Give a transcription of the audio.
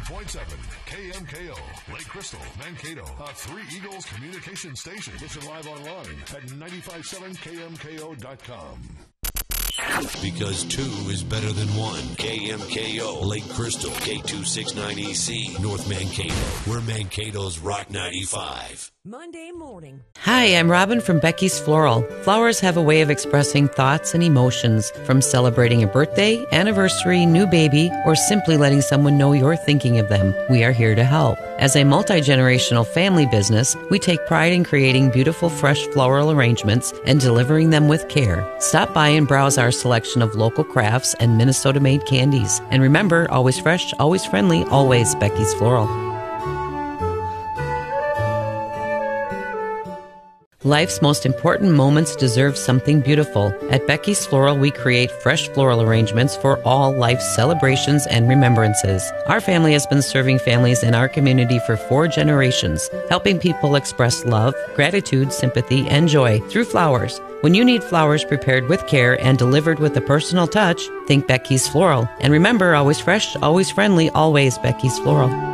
KMKO, Lake Crystal, Mankato, a Three Eagles communication station. Listen live online at 957kmko.com. Because 2 is better than 1. KMKO, Lake Crystal, K269EC, North Mankato. We're Mankato's Rock 95. Monday morning. Hi, I'm Robin from Becky's Floral. Flowers have a way of expressing thoughts and emotions, from celebrating a birthday, anniversary, new baby, or simply letting someone know you're thinking of them. We are here to help. As a multi-generational family business, we take pride in creating beautiful, fresh floral arrangements and delivering them with care. Stop by and browse our selection of local crafts and Minnesota-made candies. And remember, always fresh, always friendly, always Becky's Floral. Life's most important moments deserve something beautiful. At Becky's Floral, we create fresh floral arrangements for all life's celebrations and remembrances. Our family has been serving families in our community for 4 generations, helping people express love, gratitude, sympathy, and joy through flowers. When you need flowers prepared with care and delivered with a personal touch, think Becky's Floral. And remember, always fresh, always friendly, always Becky's Floral.